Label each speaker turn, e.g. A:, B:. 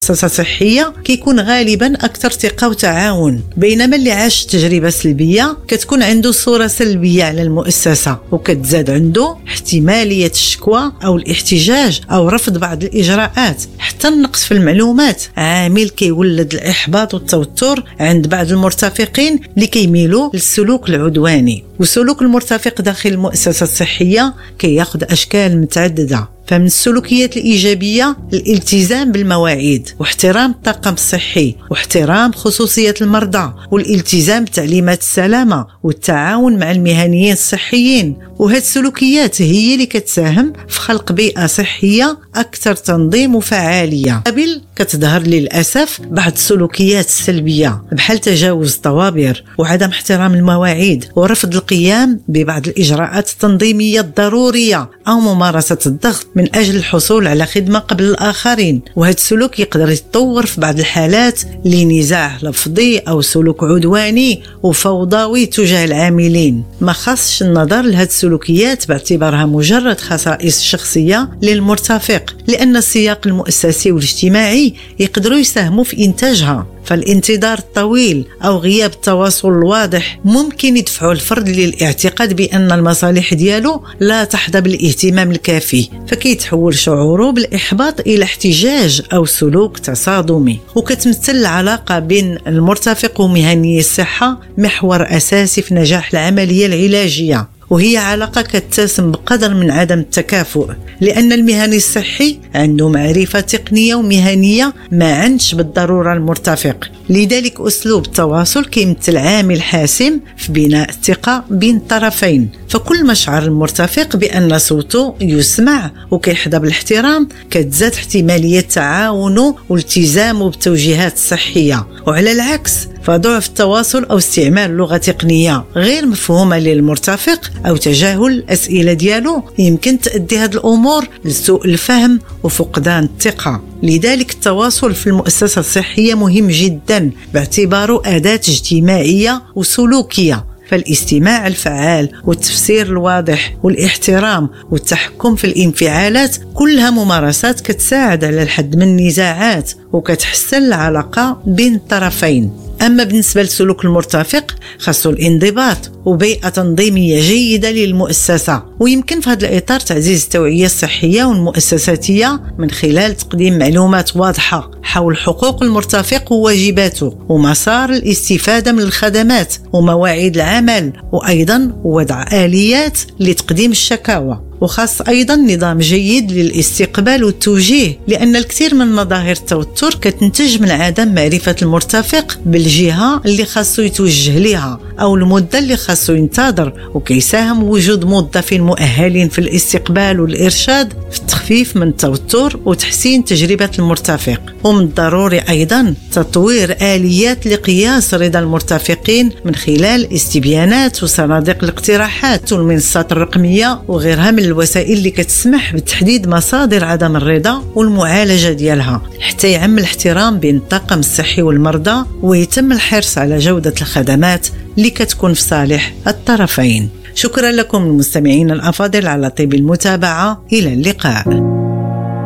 A: مؤسسة صحية كيكون غالبا أكثر ثقة وتعاون، بينما اللي عاش تجربة سلبية كتكون عنده صورة سلبية على المؤسسة، وكتزاد عنده احتمالية الشكوى أو الاحتجاج أو رفض بعض الإجراءات. حتى النقص في المعلومات عامل كيولد الإحباط والتوتر عند بعض المرتفقين اللي كيميلوا للسلوك العدواني. وسلوك المرتفق داخل المؤسسة الصحية كياخذ أشكال متعددة، فمن السلوكيات الإيجابية الالتزام بالمواعيد واحترام الطاقم الصحي واحترام خصوصية المرضى والالتزام بتعليمات السلامة والتعاون مع المهنيين الصحيين. وهذه السلوكيات هي اللي كتساهم في خلق بيئة صحية أكثر تنظيم وفعالية. قبل كتظهر للأسف بعض السلوكيات السلبية بحال تجاوز الطوابير وعدم احترام المواعيد ورفض القيام ببعض الإجراءات التنظيمية الضرورية أو ممارسة الضغط من أجل الحصول على خدمة قبل الآخرين. وهذا السلوك يقدر يتطور في بعض الحالات لنزاع لفظي أو سلوك عدواني وفوضوي تجاه العاملين. ما خصش النظر لهذه السلوكيات باعتبارها مجرد خصائص شخصية للمرتفق، لأن السياق المؤسسي والاجتماعي يقدروا يساهموا في إنتاجها. فالانتظار الطويل أو غياب التواصل الواضح ممكن يدفع الفرد للاعتقاد بأن المصالح ديالو لا تحظى بالاهتمام الكافي، فكيتحول شعوره بالإحباط إلى احتجاج أو سلوك تصادمي. وكتمثل العلاقة بين المرتفق ومهني الصحة محور أساسي في نجاح العملية العلاجية، وهي علاقة كتسم بقدر من عدم التكافؤ، لأن المهني الصحي عنده معرفة تقنية ومهنية ما عندش بالضرورة المرتفق. لذلك أسلوب التواصل كيمثل عامل حاسم في بناء الثقة بين الطرفين. فكل ما شعر المرتفق بأن صوته يسمع وكيحظى بالاحترام كتزاد احتمالية تعاونه والتزامه بالتوجيهات الصحية. وعلى العكس فضعف التواصل أو استعمال لغة تقنية غير مفهومة للمرتفق أو تجاهل الأسئلة ديالو يمكن تؤدي هذه الأمور لسوء الفهم وفقدان الثقة. لذلك التواصل في المؤسسة الصحية مهم جدا باعتباره أداة اجتماعية وسلوكية. فالاستماع الفعال والتفسير الواضح والاحترام والتحكم في الانفعالات كلها ممارسات كتساعد على الحد من النزاعات وكتحسن العلاقة بين الطرفين. أما بالنسبة لسلوك المرتفق خاصو الانضباط وبيئة تنظيمية جيدة للمؤسسة. ويمكن في هذا الإطار تعزيز التوعية الصحية والمؤسساتية من خلال تقديم معلومات واضحة حول حقوق المرتفق وواجباته ومسار الاستفادة من الخدمات ومواعيد العمل، وأيضا وضع آليات لتقديم الشكاوى. وخاص أيضا نظام جيد للاستقبال والتوجيه، لأن الكثير من مظاهر التوتر كتنتج من عدم معرفة المرتفق بالجهة اللي خاصو يتوجه لها أو المدة اللي خاصو ينتظر، وكيساهم وجود موظفين مؤهلين في الاستقبال والإرشاد في التخفيف من التوتر وتحسين تجربة المرتفق. ومن الضروري أيضا تطوير آليات لقياس رضا المرتفقين من خلال استبيانات وصناديق الاقتراحات والمنصات الرقمية وغيرها من الوسائل اللي كتسمح بتحديد مصادر عدم الرضا والمعالجة ديالها، حتى يعم الاحترام بين الطاقم الصحي والمرضى ويتم الحرص على جودة الخدمات اللي كتكون في صالح الطرفين. شكرا لكم المستمعين الأفاضل على طيب المتابعة، إلى اللقاء.